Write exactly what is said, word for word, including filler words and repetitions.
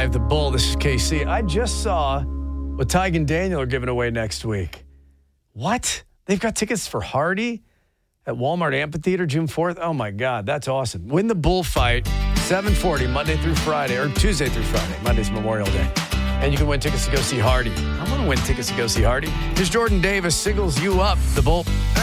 Live, The Bull. This is K C. I just saw what Tig and Daniel are giving away next week. What? They've got tickets for Hardy at Walmart Amphitheater June fourth? Oh, my God. That's awesome. Win the Bullfight, seven forty, Monday through Friday, or Tuesday through Friday. Monday's Memorial Day. And you can win tickets to go see Hardy. I want to win tickets to go see Hardy. Here's Jordan Davis, singles you up, The Bull.